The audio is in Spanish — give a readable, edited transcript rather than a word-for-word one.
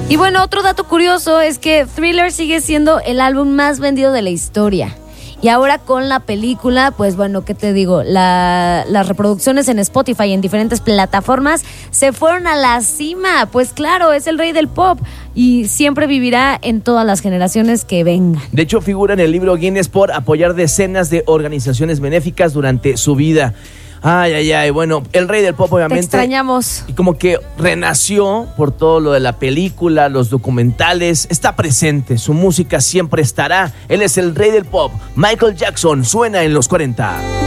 Y bueno, otro dato curioso es que Thriller sigue siendo el álbum más vendido de la historia. Y ahora con la película, pues bueno, ¿qué te digo? Las reproducciones en Spotify y en diferentes plataformas se fueron a la cima. Pues claro, es el rey del pop y siempre vivirá en todas las generaciones que vengan. De hecho, figura en el libro Guinness por apoyar decenas de organizaciones benéficas durante su vida. Ay, bueno, el rey del pop obviamente. Te extrañamos. Y como que renació por todo lo de la película, los documentales, está presente, su música siempre estará. Él es el rey del pop, Michael Jackson, suena en los 40.